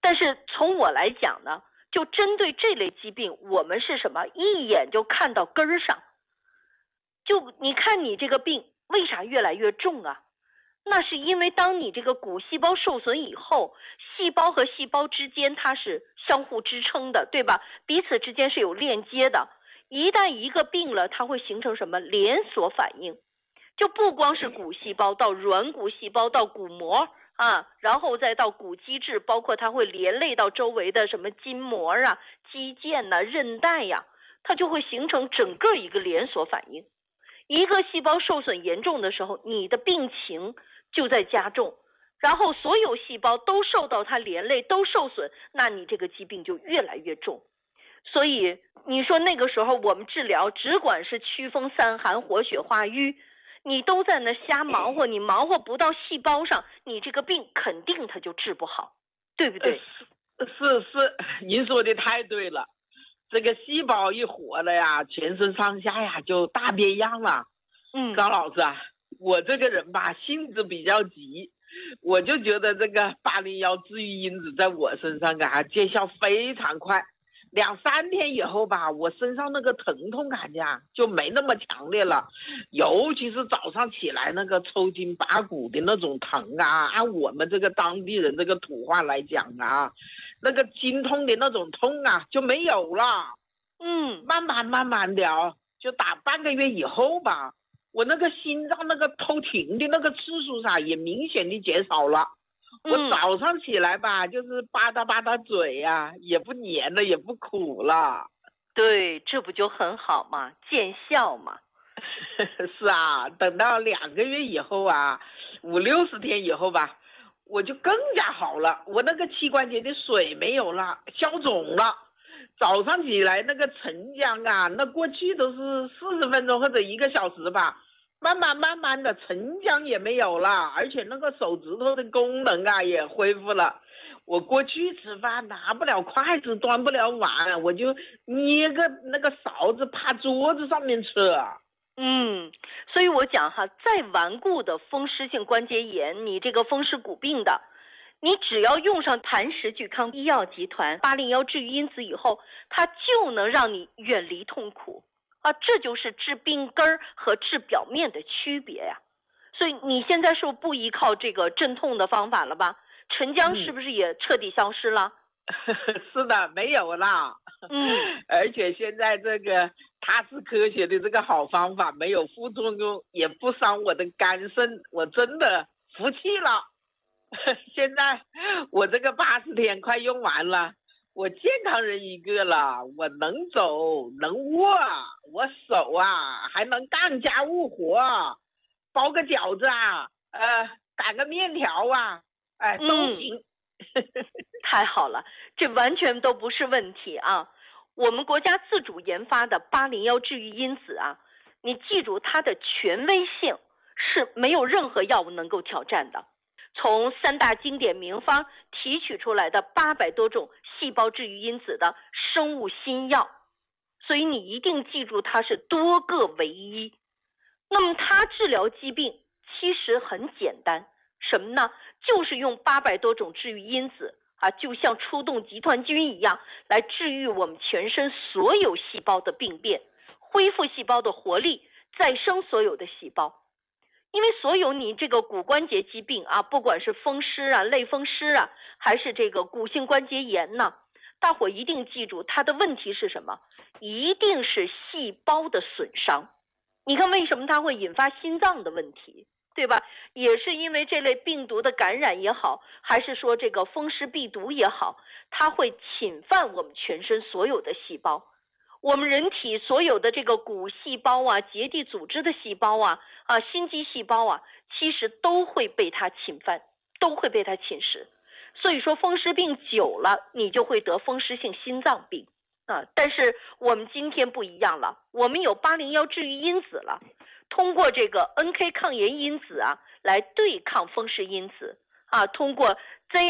但是从我来讲呢，就针对这类疾病，我们是什么？一眼就看到根儿上。就你看你这个病为啥越来越重啊？那是因为当你这个骨细胞受损以后，细胞和细胞之间它是相互支撑的，对吧？彼此之间是有链接的。一旦一个病了，它会形成什么连锁反应？就不光是骨细胞到软骨细胞到骨膜啊，然后再到骨基质，包括它会连累到周围的什么筋膜啊、肌腱呐、韧带呀，它就会形成整个一个连锁反应。一个细胞受损严重的时候，你的病情就在加重，然后所有细胞都受到它连累，都受损，那你这个疾病就越来越重。所以你说那个时候我们治疗只管是祛风散寒、活血化瘀，你都在那瞎忙活，你忙活不到细胞上，你这个病肯定它就治不好，对不对？ 是，您说的太对了。这个细胞一活了呀，全身上下呀就大变样了。高老师啊，我这个人吧性子比较急，我就觉得这个801治愈因子在我身上见效非常快。2、3天以后吧，我身上那个疼痛感呀就没那么强烈了，尤其是早上起来那个抽筋拔骨的那种疼啊，按我们这个当地人这个土话来讲啊，那个经痛的那种痛啊就没有了。慢慢的就打半个月以后吧，我那个心脏那个偷停的那个次数也明显的减少了。我早上起来吧，就是吧嗒嘴呀，也不黏了，也不苦了。 对，这不就很好嘛，见效嘛。 是啊，等到2个月以后啊，50、60天以后吧，我就更加好了。我那个膝关节的水没有了，消肿了。早上起来那个晨僵啊，那过去都是40分钟或者1个小时吧。慢慢的晨僵也没有了，而且那个手指头的功能也恢复了。我过去吃饭拿不了筷子，端不了碗，我就捏个那个勺子趴桌子上面吃。 所以我讲哈，再顽固的风湿性关节炎，你这个风湿骨病的，你只要用上磐石聚康医药集团801治愈因子以后，它就能让你远离痛苦。这就是治病根儿和治表面的区别呀。所以你现在是不是不依靠这个镇痛的方法了吧？晨僵是不是也彻底消失了？ 是的，没有了。而且现在这个它是科学的这个好方法，没有副作用，也不伤我的肝肾，我真的服气了。现在我这个80天快用完了。我健康人一个了，我能走能握，我手还能干家务活，包个饺子擀个面条都行。 太好了，这完全都不是问题啊！我们国家自主研发的801治愈因子啊，你记住它的权威性是没有任何药物能够挑战的。从3大经典名方提取出来的800多种细胞治愈因子的生物新药，所以你一定记住它是多个为一。那么它治疗疾病其实很简单，什么呢？就是用800多种治愈因子就像出动集团军一样，来治愈我们全身所有细胞的病变，恢复细胞的活力，再生所有的细胞。因为所有你这个骨关节疾病不管是风湿类风湿还是这个骨性关节炎呢，大伙一定记住它的问题是什么？一定是细胞的损伤。你看为什么它会引发心脏的问题，对吧？也是因为这类病毒的感染也好，还是说这个风湿痹毒也好，它会侵犯我们全身所有的细胞。我们人体所有的这个骨细胞结缔组织的细胞心肌细胞其实都会被它侵犯，都会被它侵蚀。所以说风湿病久了，你就会得风湿性心脏病但是我们今天不一样了，我们有801治愈因子了，通过这个 NK 抗炎因子来对抗风湿因子通过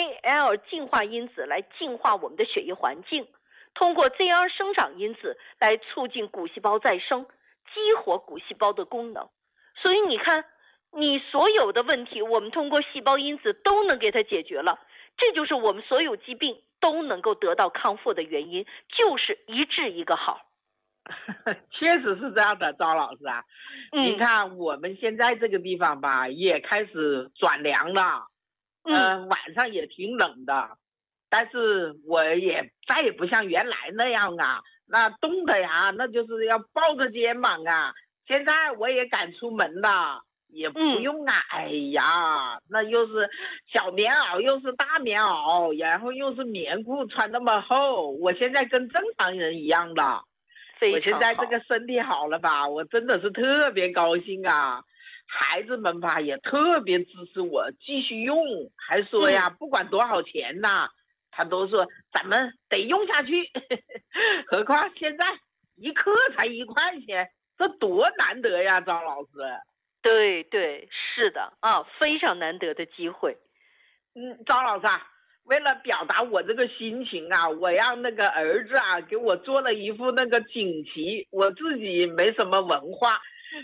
ZL 净化因子来净化我们的血液环境，通过 ZR 生长因子来促进骨细胞再生，激活骨细胞的功能。所以你看，你所有的问题我们通过细胞因子都能给它解决了，这就是我们所有疾病都能够得到康复的原因，就是一治一个好。 确实是这样的，张老师啊。你看我们现在这个地方吧，也开始转凉了，晚上也挺冷的，但是我也再也不像原来那样啊，那冻的呀，那就是要抱着肩膀啊。现在我也敢出门了，也不用啊。哎呀，那又是小棉袄，又是大棉袄，然后又是棉裤穿那么厚，我现在跟正常人一样的。我现在这个身体好了吧，我真的是特别高兴啊。孩子们吧也特别支持我继续用，还说呀，不管多少钱呐，他都说咱们得用下去。何况现在一克才1块钱，这多难得呀，张老师。 对对，是的啊，非常难得的机会。 张老师啊，为了表达我这个心情啊，我让那个儿子啊给我做了一副那个锦旗，我自己没什么文化，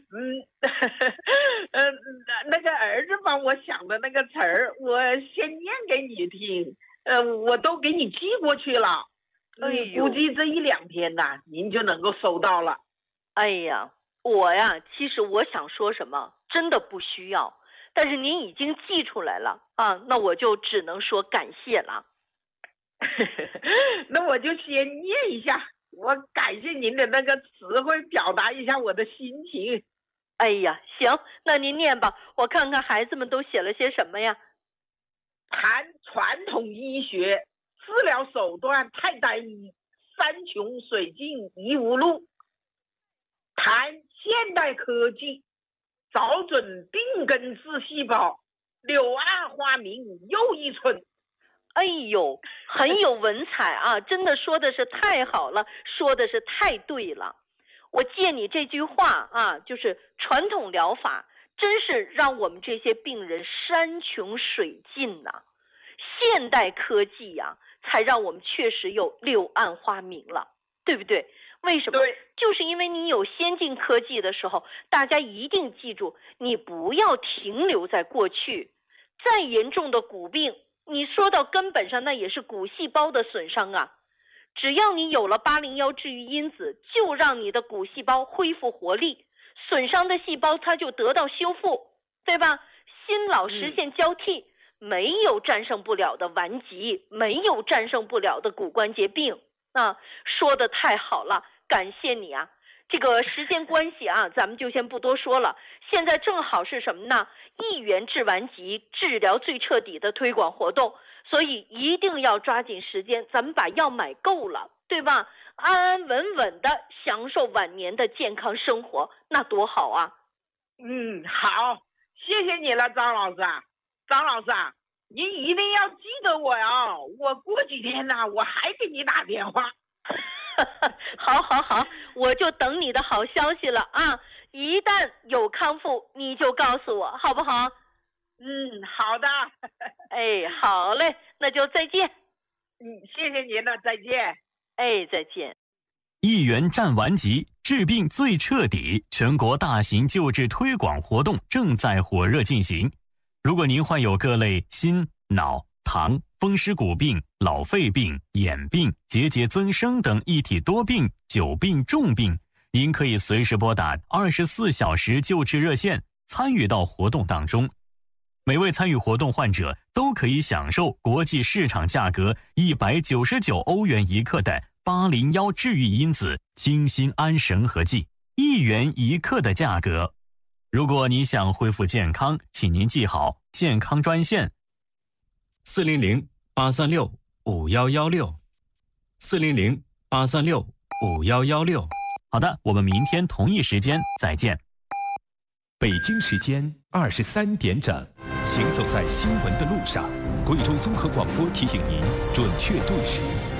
那个儿子帮我想的那个词儿，我先念给你听，我都给你寄过去了，估计这1、2天呐，您就能够收到了。 哎呀，我呀，其实我想说什么，真的不需要。但是您已经寄出来了啊，那我就只能说感谢了。 那我就先念一下，我感谢您的那个词汇，表达一下我的心情。 哎呀，行，那您念吧，我看看孩子们都写了些什么呀。 谈传统医学治疗手段太单一，山穷水尽疑无路。谈现代科技找准病根治细胞，柳暗花明又一村。 哎呦，很有文采啊，真的说的是太好了，说的是太对了。我借你这句话啊，就是传统疗法真是让我们这些病人山穷水尽呐，现代科技呀，才让我们确实有柳暗花明了，对不对？为什么？就是因为你有先进科技的时候，大家一定记住，你不要停留在过去。再严重的骨病，你说到根本上，那也是骨细胞的损伤啊。只要你有了801治愈因子，就让你的骨细胞恢复活力，损伤的细胞它就得到修复，对吧？新老实现交替，没有战胜不了的顽疾，没有战胜不了的骨关节病啊！说的太好了，感谢你啊！这个时间关系啊，咱们就先不多说了。现在正好是什么呢？1元治顽疾，治疗最彻底的推广活动，所以一定要抓紧时间，咱们把药买够了，对吧？安安稳稳的享受晚年的健康生活，那多好啊！ 好，谢谢你了，张老师啊。张老师啊，您一定要记得我呀，我过几天呢，我还给你打电话。 好，我就等你的好消息了啊！一旦有康复，你就告诉我，好不好？ 好的。 哎，好嘞，那就再见。 谢谢您了，再见。 哎，再见。 1元战顽疾，治病最彻底，全国大型救治推广活动正在火热进行。如果您患有各类心、脑、糖、风湿骨病、老肺病、眼病、结节增生等一体多病、久病重病，您可以随时拨打24小时救治热线，参与到活动当中。每位参与活动患者都可以享受国际市场价格199欧元1克的801治愈因子精心安神和剂，1元1克的价格。如果你想恢复健康，请您记好健康专线400-836-5116，400-836-5116。好的，我们明天同一时间再见。 北京时间23点整，行走在新闻的路上，贵州综合广播提醒您准确对时。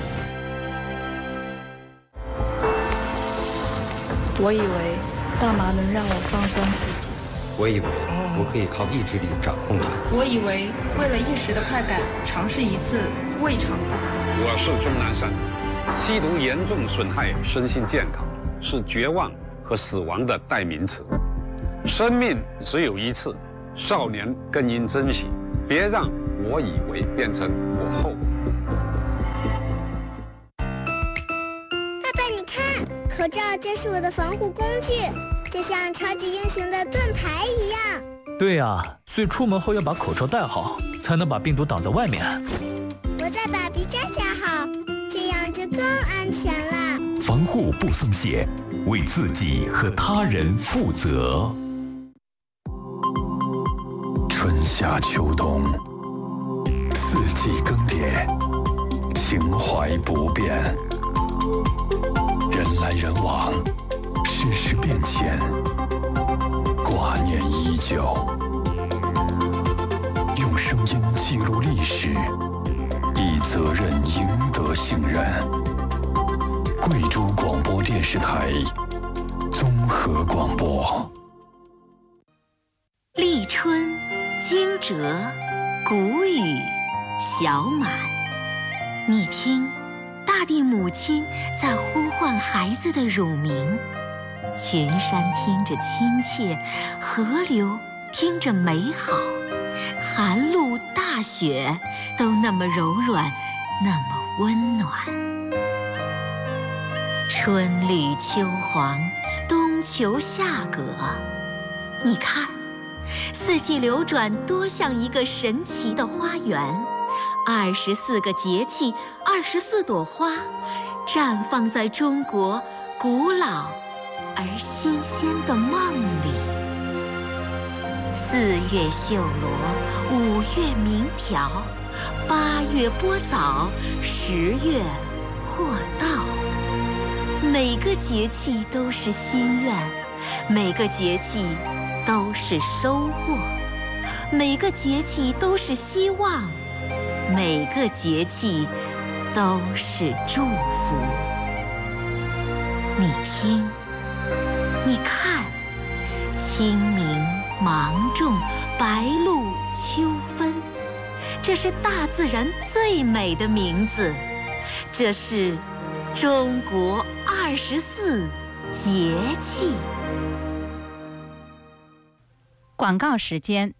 我以为大麻能让我放松自己， 我以为我可以靠意志力掌控它， 我以为为了一时的快感，尝试一次未尝不可。 我是钟南山，吸毒严重损害身心健康，是绝望和死亡的代名词。生命只有一次，少年更应珍惜，别让我以为变成我后悔。 口罩就是我的防护工具，就像超级英雄的盾牌一样。 对啊，所以出门后要把口罩戴好，才能把病毒挡在外面。 我再把鼻夹夹好，这样就更安全了。 防护不松懈，为自己和他人负责。 春夏秋冬，四季更迭，情怀不变。人来人往，世事变迁，挂念依旧。用声音记录历史，以责任赢得信任。贵州广播电视台综合广播。 立春，惊蛰，谷雨，小满。你听，大地母亲在呼唤孩子的乳名，群山听着亲切，河流听着美好，寒露大雪都那么柔软，那么温暖。春绿秋黄，冬秋夏葛，你看，四季流转多像一个神奇的花园，24个节气，24朵花，绽放在中国古老而新鲜的梦里。4月绣罗，5月鸣条，8月播枣，10月获稻。每个节气都是心愿，每个节气都是收获，每个节气都是希望，每个节气都是祝福。你听，你看，清明、芒种、白露、秋分，这是大自然最美的名字，这是中国24节气。 广告时间。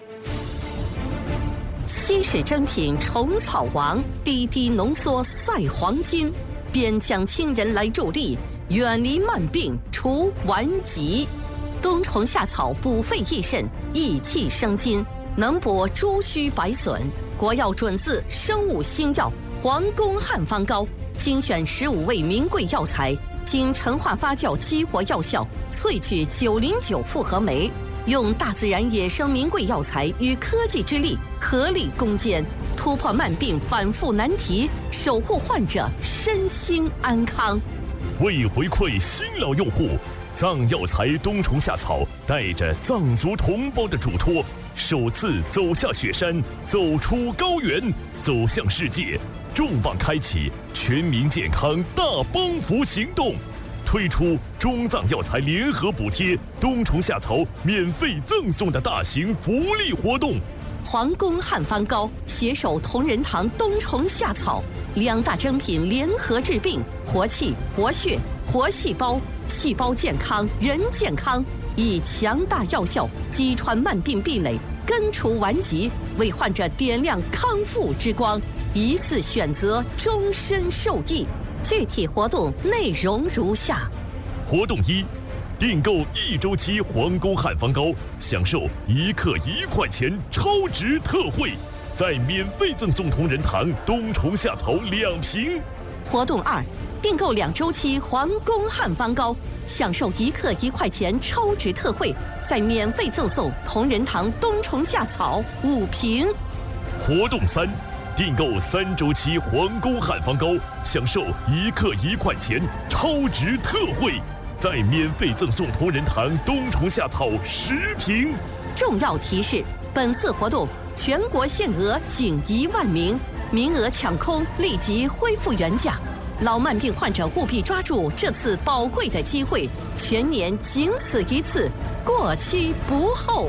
稀世珍品虫草王，滴滴浓缩赛黄金，边疆亲人来助力，远离慢病除顽疾。冬虫夏草补肺益肾，益气生津，能补诸虚百损。国药准字生物新药皇宫汉方膏，精选15味名贵药材，经陈化发酵激活药效，萃取909复合酶，用大自然野生名贵药材与科技之力合力攻坚，突破慢病反复难题，守护患者身心安康。 为回馈新老用户，藏药材冬虫夏草带着藏族同胞的嘱托，首次走下雪山，走出高原，走向世界，重磅开启全民健康大帮扶行动，推出中藏药材联合补贴冬虫夏草免费赠送的大型福利活动。 皇宫汉方膏携手同仁堂冬虫夏草2大珍品联合治病，活气、活血、活细胞，细胞健康，人健康，以强大药效击穿慢病壁垒，根除顽疾，为患者点亮康复之光，一次选择，终身受益。具体活动内容如下： 活动1，订购1周期皇宫汉方膏，享受1克1块钱超值特惠，再免费赠送同仁堂冬虫夏草2瓶。 活动2，订购2周期皇宫汉方膏，享受1克1块钱超值特惠，再免费赠送同仁堂冬虫夏草5瓶。 活动3，订购3周期皇宫汉方膏，享受1克1块钱超值特惠，再免费赠送同仁堂冬虫夏草10瓶。 重要提示：本次活动全国限额仅1万名，名额抢空，立即恢复原价。老慢病患者务必抓住这次宝贵的机会，全年仅此一次，过期不候。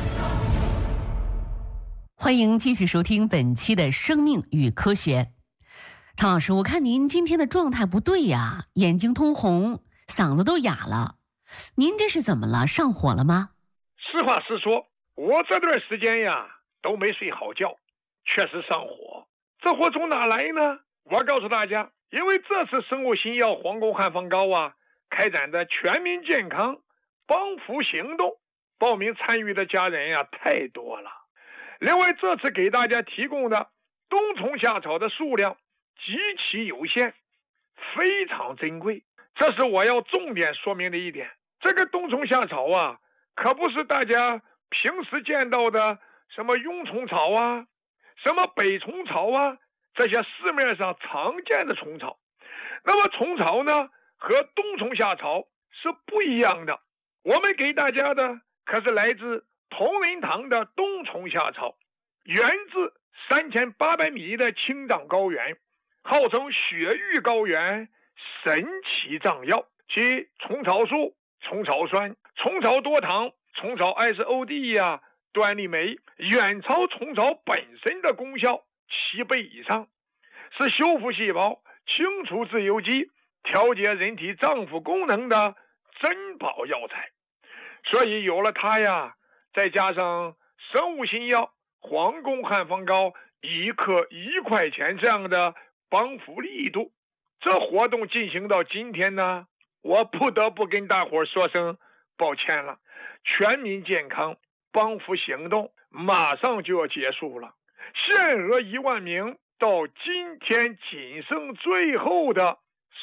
欢迎继续收听本期的《生命与科学》。常老师，我看您今天的状态不对呀，眼睛通红，嗓子都哑了，您这是怎么了？上火了吗？ 实话实说，我这段时间呀都没睡好觉，确实上火。这火从哪来呢？我告诉大家，因为这次生物新药皇宫汉方膏啊， 开展的全民健康帮扶行动，报名参与的家人呀太多了。另外，这次给大家提供的冬虫夏草的数量极其有限，非常珍贵，这是我要重点说明的一点。这个冬虫夏草啊，可不是大家平时见到的什么蛹虫草啊、什么北虫草啊，这些市面上常见的虫草。那么虫草呢，和冬虫夏草是不一样的。我们给大家的可是来自同仁堂的冬虫夏草，源自3800米的青藏高原，号称雪域高原神奇藏药，其虫草素、虫草酸、虫草多糖、虫草 SOD 呀、端粒酶远超虫草本身的功效7倍以上，是修复细胞、清除自由基、调节人体脏腑功能的珍宝药材。所以有了它呀，再加上生物新药皇宫汉方膏1克1块钱这样的帮扶力度，这活动进行到今天呢，我不得不跟大伙说声抱歉了。全民健康帮扶行动马上就要结束了，限额1万名，到今天仅剩最后的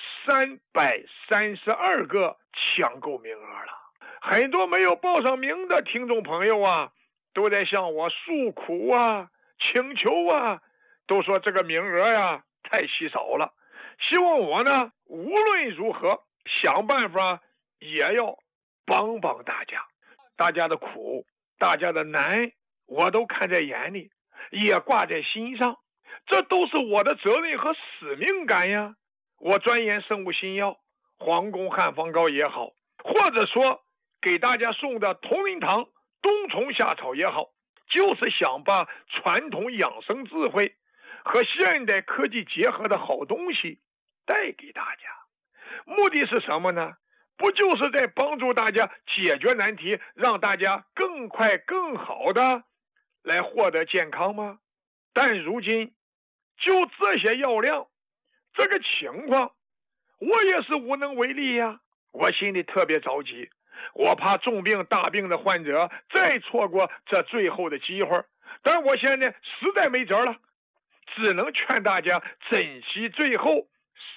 332个抢购名额了。很多没有报上名的听众朋友啊，都在向我诉苦啊、请求啊，都说这个名额呀太稀少了。希望我呢无论如何想办法也要帮帮大家，大家的苦、大家的难我都看在眼里，也挂在心上，这都是我的责任和使命感呀。我钻研生物新药皇宫汉方膏也好，或者说给大家送的同仁堂冬虫夏草也好，就是想把传统养生智慧和现代科技结合的好东西带给大家。目的是什么呢？不就是在帮助大家解决难题，让大家更快更好的来获得健康吗？但如今就这些药量，这个情况我也是无能为力呀。我心里特别着急，我怕重病大病的患者再错过这最后的机会，但我现在实在没辙了，只能劝大家珍惜最后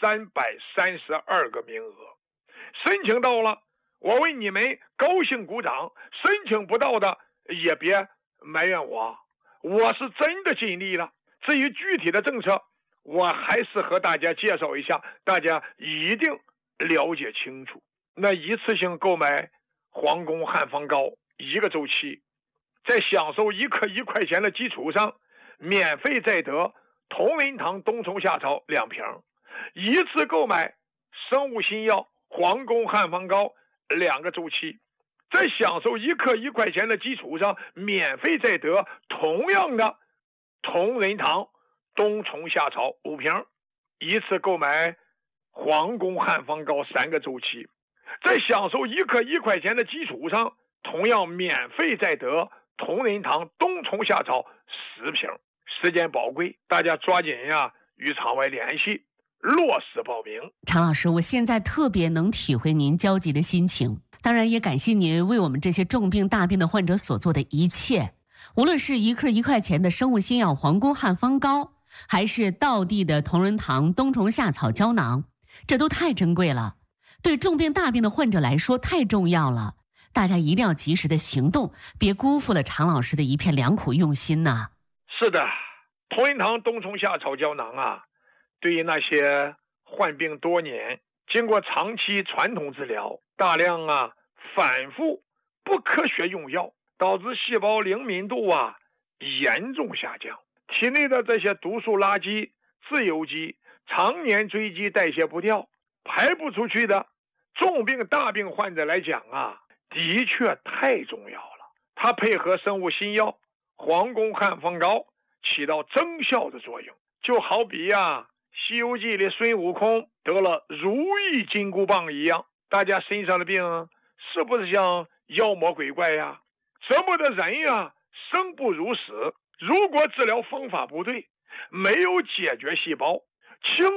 332个名额。申请到了，我为你们高兴鼓掌；申请不到的也别埋怨我，我是真的尽力了。至于具体的政策，我还是和大家介绍一下，大家一定了解清楚。那一次性购买皇宫汉方膏1个周期，在享受1克1块钱的基础上，免费再得同仁堂冬虫夏草2瓶。一次购买生物新药皇宫汉方膏2个周期，在享受1克1块钱的基础上，免费再得同样的同仁堂冬虫夏草5瓶。一次购买皇宫汉方膏3个周期，在享受1克1块钱的基础上，同样免费再得同仁堂冬虫夏草10瓶。时间宝贵，大家抓紧呀，与场外联系，落实报名。 常老师，我现在特别能体会您焦急的心情，当然也感谢您为我们这些重病大病的患者所做的一切。无论是1克1块钱的生物新药皇宫汉方膏，还是道地的同仁堂冬虫夏草胶囊，这都太珍贵了，对重病大病的患者来说太重要了。大家一定要及时的行动，别辜负了常老师的一片良苦用心呐。 是的，同仁堂冬虫夏草胶囊啊，对于那些患病多年，经过长期传统治疗，大量反复不科学用药，导致细胞灵敏度严重下降，体内的这些毒素垃圾、自由基常年堆积代谢不掉，排不出去的重病大病患者来讲的确太重要了。它配合生物新药皇宫汉方膏起到增效的作用，就好比西游记里孙悟空得了如意金箍棒一样。大家身上的病是不是像妖魔鬼怪呀？折磨的人生不如死。如果治疗方法不对，没有解决细胞，清